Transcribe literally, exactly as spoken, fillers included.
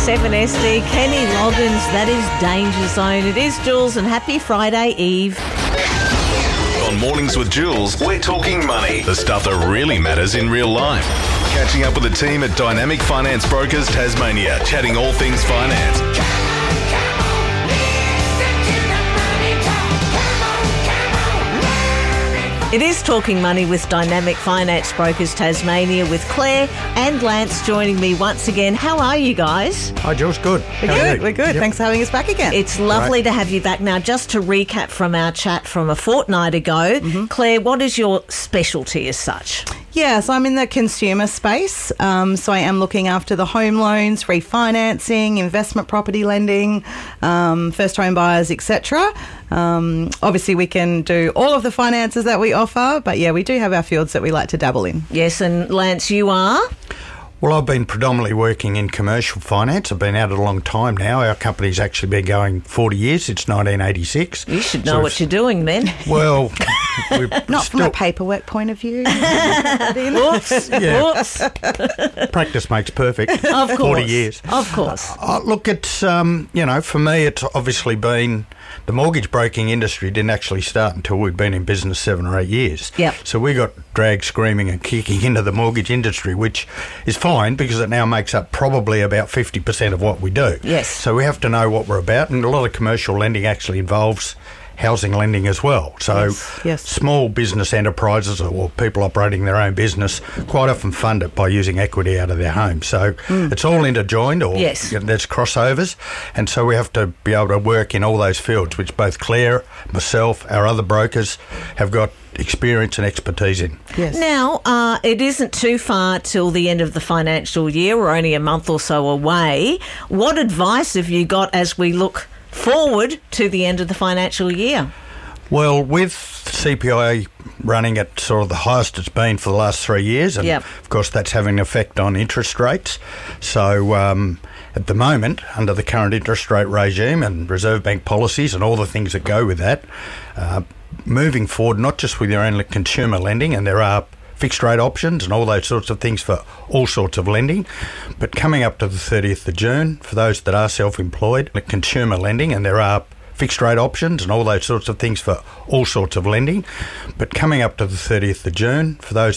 seven S D, Kenny Loggins, that is Danger Zone. It is Jules, and happy Friday Eve. On Mornings with Jules, we're talking money, the stuff that really matters in real life. Catching up with the team at Dynamic Finance Brokers Tasmania, chatting all things finance. It is Talking Money with Dynamic Finance Brokers Tasmania, with Claire and Lance joining me once again. How are you guys? Hi, Jules. Good. We're How are good. you? We're good. Yep. Thanks for having us back again. It's lovely Right. to have you back. Now, just to recap from our chat from a fortnight ago, Mm-hmm. Claire, what is your specialty as such? Yeah, so I'm in the consumer space. Um, so I am looking after the home loans, refinancing, investment property lending, um, first home buyers, et cetera. Um, obviously, we can do all of the finances that we offer, but yeah, we do have our fields that we like to dabble in. Yes, and Lance, you are? Well, I've been predominantly working in commercial finance. I've been at it a long time now. Our company's actually been going forty years, since nineteen eighty-six. You should know So what you're doing then. Well, we're Not still, from a paperwork point of view. Whoops, Yeah. whoops. practice makes perfect. Of course. forty years. Of course. Uh, look, it's, um, you know, for me, it's obviously been, the mortgage broking industry didn't actually start until we'd been in business seven or eight years. Yep. So we got dragged screaming and kicking into the mortgage industry, which is fine because it now makes up probably about fifty percent of what we do. Yes. So we have to know what we're about, and a lot of commercial lending actually involves housing lending as well. So Yes, yes. small business enterprises or people operating their own business quite often fund it by using equity out of their home. So it's all interjoined, or Yes. you know, there's crossovers, and so we have to be able to work in all those fields, which both Claire, myself, our other brokers have got experience and expertise in. Yes. Now, uh, it isn't too far till the end of the financial year. We're only a month or so away. What advice have you got as we look forward to the end of the financial year? Well, with C P I running at sort of the highest it's been for the last three years, and Yep. of course that's having an effect on interest rates. So um, at the moment, under the current interest rate regime and Reserve Bank policies and all the things that go with that, uh, moving forward, not just with your own consumer lending, and there are fixed rate options and all those sorts of things for all sorts of lending, but coming up to the thirtieth of June, for those that are self-employed, consumer lending, and there are fixed rate options and all those sorts of things for all sorts of lending, but coming up to the thirtieth of June, for those